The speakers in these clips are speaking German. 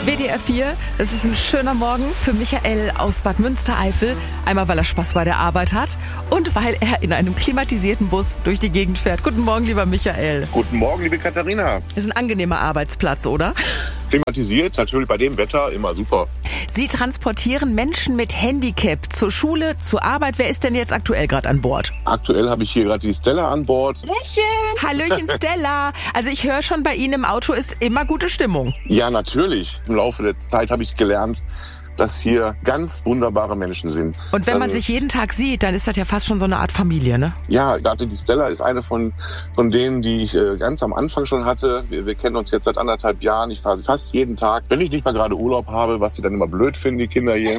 WDR 4, das ist ein schöner Morgen für Michael aus Bad Münstereifel. Einmal, weil er Spaß bei der Arbeit hat und weil er in einem klimatisierten Bus durch die Gegend fährt. Guten Morgen, lieber Michael. Guten Morgen, liebe Katharina. Das ist ein angenehmer Arbeitsplatz, oder? Klimatisiert, natürlich bei dem Wetter immer super. Sie transportieren Menschen mit Handicap zur Schule, zur Arbeit. Wer ist denn jetzt aktuell gerade an Bord? Aktuell habe ich hier gerade die Stella an Bord. Hallöchen, Stella. Also ich höre schon, bei Ihnen im Auto ist immer gute Stimmung. Ja, natürlich. Im Laufe der Zeit habe ich gelernt, dass hier ganz wunderbare Menschen sind. Und wenn man sich jeden Tag sieht, dann ist das ja fast schon so eine Art Familie, ne? Ja, gerade die Stella ist eine von denen, die ich ganz am Anfang schon hatte. Wir kennen uns jetzt seit 1,5 Jahren. Ich fahre fast jeden Tag, wenn ich nicht mal gerade Urlaub habe, was sie dann immer blöd finden, die Kinder hier.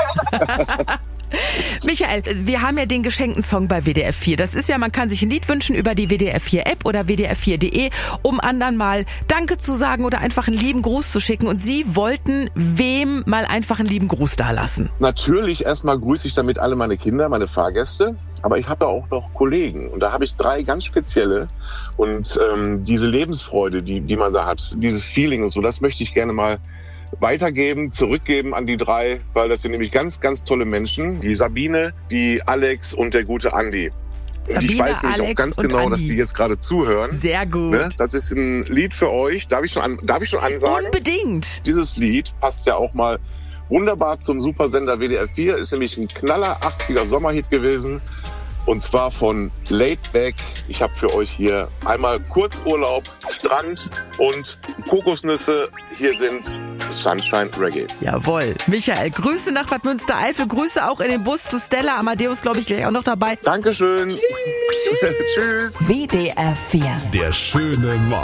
Michael, wir haben ja den geschenkten Song bei WDR 4. Das ist ja, man kann sich ein Lied wünschen über die WDR 4 App oder WDR4.de, um anderen mal Danke zu sagen oder einfach einen lieben Gruß zu schicken. Und Sie wollten wem mal einfach einen lieben Gruß dalassen? Natürlich erstmal grüße ich damit alle meine Kinder, meine Fahrgäste. Aber ich habe ja auch noch Kollegen und da habe ich 3 ganz spezielle. Und diese Lebensfreude, die man da hat, dieses Feeling und so, das möchte ich gerne mal weitergeben, zurückgeben an die 3, weil das sind nämlich ganz, ganz tolle Menschen. Die Sabine, die Alex und der gute Andi. Sabine, und ich weiß nämlich Alex auch ganz und genau, Andi. dass die jetzt gerade zuhören. Sehr gut. Ne? Das ist ein Lied für euch. Darf ich schon ansagen? Unbedingt. Dieses Lied passt ja auch mal wunderbar zum Supersender WDR 4. Ist nämlich ein knaller 80er Sommerhit gewesen. Und zwar von Laid Back. Ich habe für euch hier einmal Kurzurlaub, Strand und Kokosnüsse. Hier sind Sunshine Reggae. Jawohl. Michael, Grüße nach Bad Münstereifel, Grüße auch in den Bus zu Stella. Amadeus, glaube ich, gleich auch noch dabei. Dankeschön. Tschüss. WDR 4. Der schöne Morgen.